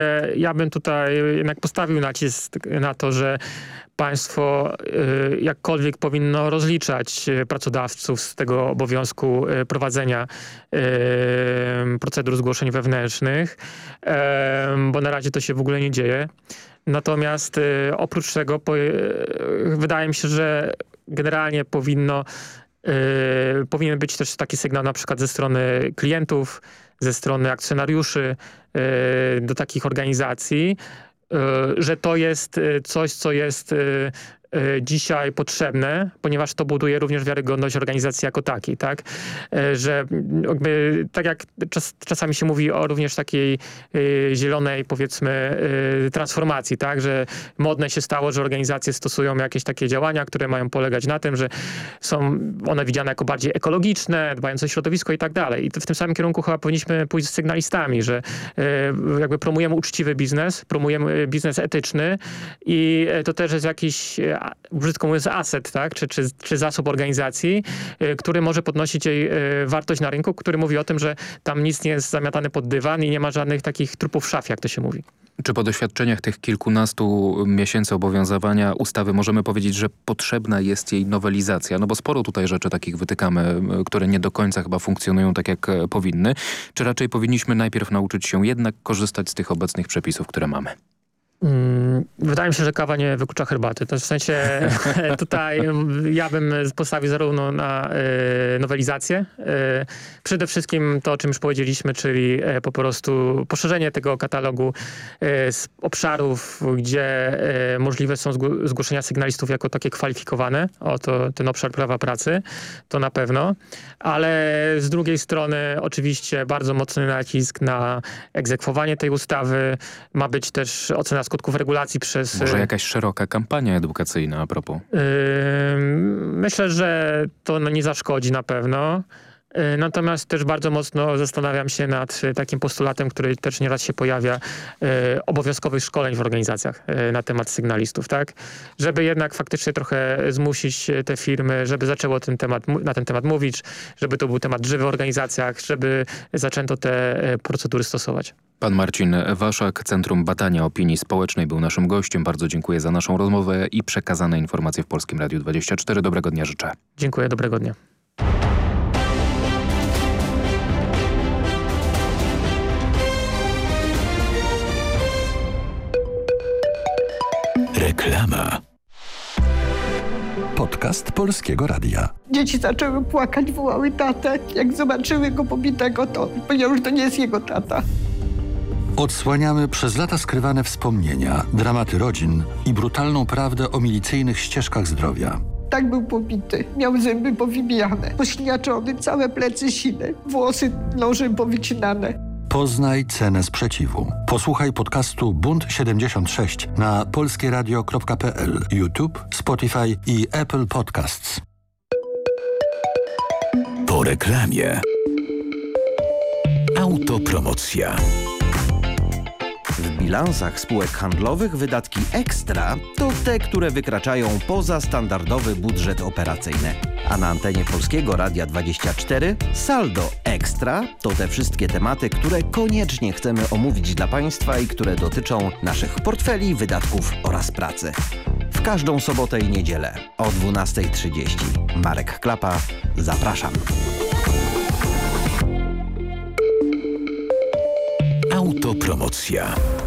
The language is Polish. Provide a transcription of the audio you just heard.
Ja bym tutaj jednak postawił nacisk na to, że państwo jakkolwiek powinno rozliczać pracodawców z tego obowiązku prowadzenia procedur zgłoszeń wewnętrznych, bo na razie to się w ogóle nie dzieje. Natomiast oprócz tego wydaje mi się, że generalnie powinien być też taki sygnał na przykład ze strony klientów, ze strony akcjonariuszy do takich organizacji, że to jest coś, co jest dzisiaj potrzebne, ponieważ to buduje również wiarygodność organizacji jako takiej, tak? Że jakby, tak jak czasami się mówi o również takiej zielonej, powiedzmy, transformacji, tak? Że modne się stało, że organizacje stosują jakieś takie działania, które mają polegać na tym, że są one widziane jako bardziej ekologiczne, dbające o środowisko i tak dalej. I w tym samym kierunku chyba powinniśmy pójść z sygnalistami, że jakby promujemy uczciwy biznes, promujemy biznes etyczny i to też jest jakiś, brzydko mówiąc, aset, tak? Czy zasób organizacji, który może podnosić jej wartość na rynku, który mówi o tym, że tam nic nie jest zamiatane pod dywan i nie ma żadnych takich trupów w szafie, jak to się mówi. Czy po doświadczeniach tych kilkunastu miesięcy obowiązywania ustawy możemy powiedzieć, że potrzebna jest jej nowelizacja? No bo sporo tutaj rzeczy takich wytykamy, które nie do końca chyba funkcjonują tak, jak powinny. Czy raczej powinniśmy najpierw nauczyć się jednak korzystać z tych obecnych przepisów, które mamy? Wydaje mi się, że kawa nie wyklucza herbaty. To w sensie tutaj ja bym postawił zarówno na nowelizację. Przede wszystkim to, o czym już powiedzieliśmy, czyli po prostu poszerzenie tego katalogu z obszarów, gdzie możliwe są zgłoszenia sygnalistów jako takie kwalifikowane. Oto ten obszar prawa pracy, to na pewno. Ale z drugiej strony oczywiście bardzo mocny nacisk na egzekwowanie tej ustawy. Ma być też ocena skutków regulacji przez... Może jakaś szeroka kampania edukacyjna a propos? Myślę, że to nie zaszkodzi na pewno. Natomiast też bardzo mocno zastanawiam się nad takim postulatem, który też nieraz się pojawia, obowiązkowych szkoleń w organizacjach na temat sygnalistów, tak? Żeby jednak faktycznie trochę zmusić te firmy, żeby zaczęło na ten temat mówić, żeby to był temat żywy w organizacjach, żeby zaczęto te procedury stosować. Pan Marcin Waszak, Centrum Badania Opinii Społecznej, był naszym gościem. Bardzo dziękuję za naszą rozmowę i przekazane informacje w Polskim Radiu 24. Dobrego dnia życzę. Dziękuję, dobrego dnia. Reklama. Podcast Polskiego Radia. Dzieci zaczęły płakać, wołały tatę. Jak zobaczyły go pobitego, to powiedział, że to nie jest jego tata. Odsłaniamy przez lata skrywane wspomnienia, dramaty rodzin i brutalną prawdę o milicyjnych ścieżkach zdrowia. Tak był pobity. Miał zęby powybijane, pośniaczony, całe plecy sine, włosy nożem powycinane. Poznaj cenę sprzeciwu. Posłuchaj podcastu Bunt 76 na polskieradio.pl, YouTube, Spotify i Apple Podcasts. Po reklamie. Autopromocja. W bilansach spółek handlowych wydatki ekstra to te, które wykraczają poza standardowy budżet operacyjny. A na antenie Polskiego Radia 24 saldo ekstra to te wszystkie tematy, które koniecznie chcemy omówić dla Państwa i które dotyczą naszych portfeli, wydatków oraz pracy. W każdą sobotę i niedzielę o 12:30. Marek Klapa, zapraszam. Autopromocja.